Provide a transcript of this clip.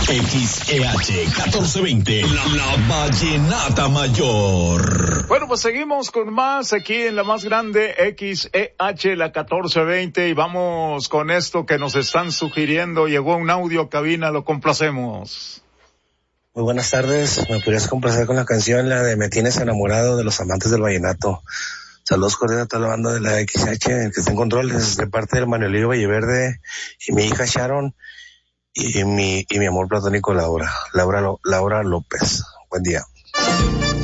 XEH 1420, la Vallenata Mayor. Bueno, pues seguimos con más aquí en la más grande XEH, la 1420, y vamos con esto que nos están sugiriendo. Llegó un audio, cabina, lo complacemos. Muy buenas tardes, me podrías complacer con la canción, la de Me Tienes Enamorado, de los amantes del vallenato. Saludos cordiales a toda la banda de la XH, el que está en controles, de parte del Manuelillo Valleverde y mi hija Sharon y mi amor platónico Laura López. Buen día.